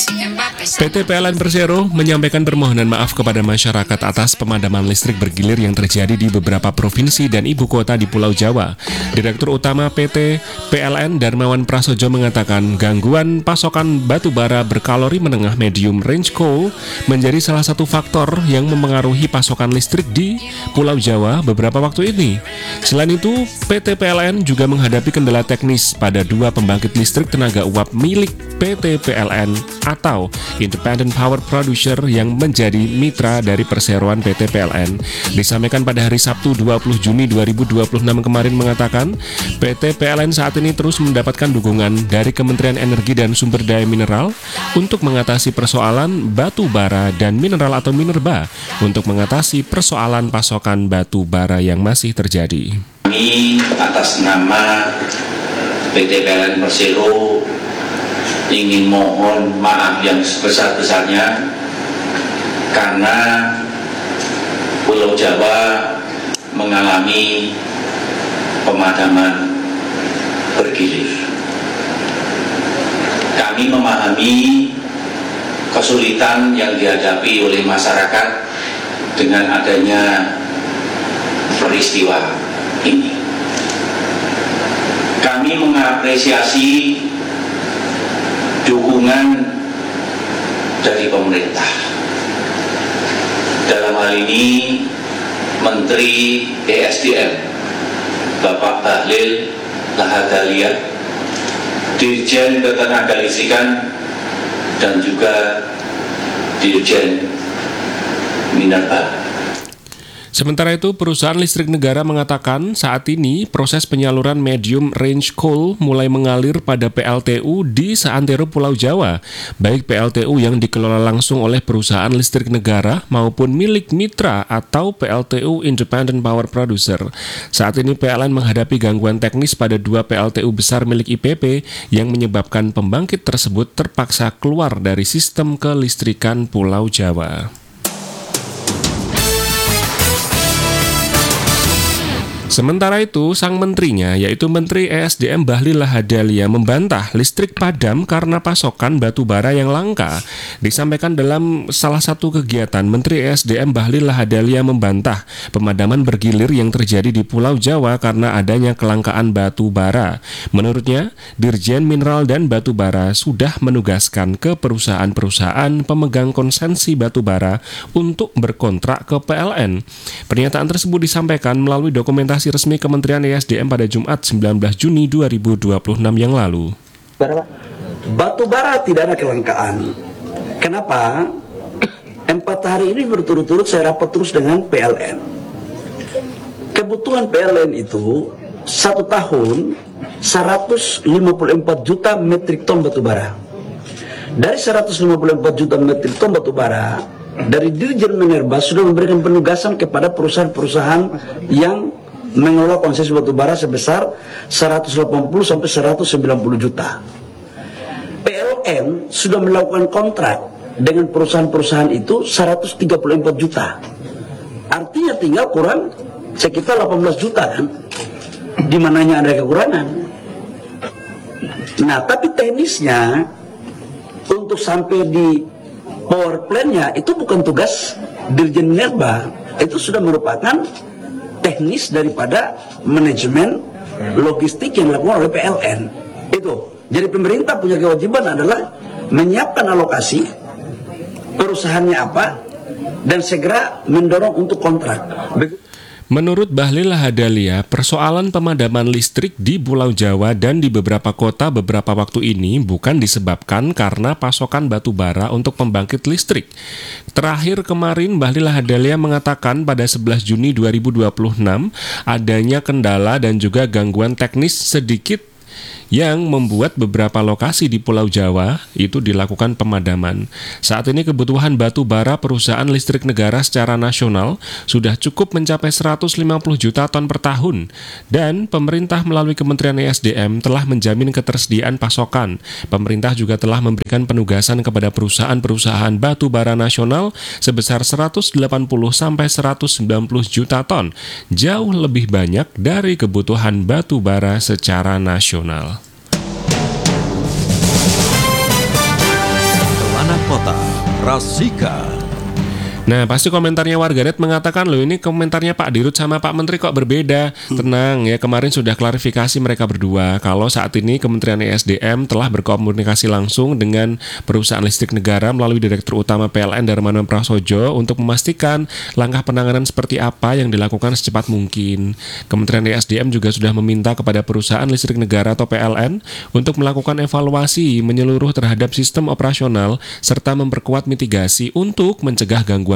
PT PLN Persero menyampaikan permohonan maaf kepada masyarakat atas pemadaman listrik bergilir yang terjadi di beberapa provinsi dan ibu kota di Pulau Jawa. Direktur Utama PT PLN Darmawan Prasojo mengatakan gangguan pasokan batu bara berkalori menengah medium range coal menjadi salah satu faktor yang memengaruhi pasokan listrik di Pulau Jawa beberapa waktu ini. Selain itu, PT PLN juga menghadapi kendala teknis pada dua pembangkit listrik tenaga uap milik PT PLN atau Independent Power Producer yang menjadi mitra dari perseroan PT PLN. Disampaikan pada hari Sabtu 20 Juni 2026 kemarin mengatakan PT PLN saat ini terus mendapatkan dukungan dari Kementerian Energi dan Sumber Daya Mineral untuk mengatasi persoalan batu bara dan mineral atau minerba untuk mengatasi persoalan pasokan batu bara yang masih terjadi. Kami atas nama PT PLN Persero ingin mohon maaf yang sebesar-besarnya karena Pulau Jawa mengalami pemadaman bergilir. Kami memahami kesulitan yang dihadapi oleh masyarakat dengan adanya peristiwa ini. Kami mengapresiasi dukungan dari pemerintah. Dalam hal ini Menteri ESDM Bapak Bahlil Lahadalia, Dirjen Ketenagalistrikan dan juga Dirjen Minerba. Sementara itu, perusahaan listrik negara mengatakan saat ini proses penyaluran medium range coal mulai mengalir pada PLTU di seantero Pulau Jawa, baik PLTU yang dikelola langsung oleh perusahaan listrik negara maupun milik mitra atau PLTU Independent Power Producer. Saat ini PLN menghadapi gangguan teknis pada dua PLTU besar milik IPP yang menyebabkan pembangkit tersebut terpaksa keluar dari sistem kelistrikan Pulau Jawa. Sementara itu, sang menterinya, yaitu Menteri ESDM Bahlil Lahadalia, membantah listrik padam karena pasokan batu bara yang langka. Disampaikan dalam salah satu kegiatan, Menteri ESDM Bahlil Lahadalia membantah pemadaman bergilir yang terjadi di Pulau Jawa karena adanya kelangkaan batu bara. Menurutnya, Dirjen Mineral dan Batu Bara sudah menugaskan ke perusahaan-perusahaan pemegang konsensi batu bara untuk berkontrak ke PLN. Pernyataan tersebut disampaikan melalui dokumentasi resmi Kementerian ESDM pada Jumat 19 Juni 2026 yang lalu. Batu bara tidak ada kelangkaan. Kenapa? 4 hari ini berturut-turut saya rapat terus dengan PLN. Kebutuhan PLN itu 1 tahun 154 juta metrik ton batu bara. Dari 154 juta metrik ton batu bara, dari Dirjen Minerba sudah memberikan penugasan kepada perusahaan-perusahaan yang mengelola konsesi batu bara sebesar 180 sampai 190 juta. PLN sudah melakukan kontrak dengan perusahaan-perusahaan itu 134 juta. Artinya tinggal kurang sekitar 18 juta kan? Di mananya ada kekurangan. Nah, tapi teknisnya untuk sampai di power plant-nya itu bukan tugas Dirjen Minerba, itu sudah merupakan teknis daripada manajemen logistik yang dilakukan oleh PLN. Itu. Jadi pemerintah punya kewajiban adalah menyiapkan alokasi, perusahaannya apa, dan segera mendorong untuk kontrak. Menurut Bahlil Lahadalia, persoalan pemadaman listrik di Pulau Jawa dan di beberapa kota beberapa waktu ini bukan disebabkan karena pasokan batu bara untuk pembangkit listrik. Terakhir kemarin, Bahlil Lahadalia mengatakan pada 11 Juni 2026 adanya kendala dan juga gangguan teknis sedikit yang membuat beberapa lokasi di Pulau Jawa itu dilakukan pemadaman. Saat ini kebutuhan batu bara perusahaan listrik negara secara nasional sudah cukup mencapai 150 juta ton per tahun dan pemerintah melalui Kementerian ESDM telah menjamin ketersediaan pasokan. Pemerintah juga telah memberikan penugasan kepada perusahaan-perusahaan batu bara nasional sebesar 180 sampai 190 juta ton, jauh lebih banyak dari kebutuhan batu bara secara nasional. Rasika. Nah, pasti komentarnya warganet mengatakan, loh ini komentarnya Pak Dirut sama Pak Menteri kok berbeda. Tenang ya, kemarin sudah klarifikasi mereka berdua kalau saat ini Kementerian ESDM telah berkomunikasi langsung dengan perusahaan listrik negara melalui Direktur Utama PLN Darmawan Prasojo untuk memastikan langkah penanganan seperti apa yang dilakukan secepat mungkin. Kementerian ESDM juga sudah meminta kepada perusahaan listrik negara atau PLN untuk melakukan evaluasi menyeluruh terhadap sistem operasional serta memperkuat mitigasi untuk mencegah gangguan